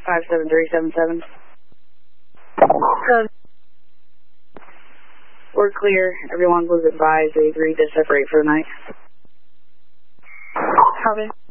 57377. We're clear. Everyone was advised. They agreed to separate for the night. Copy.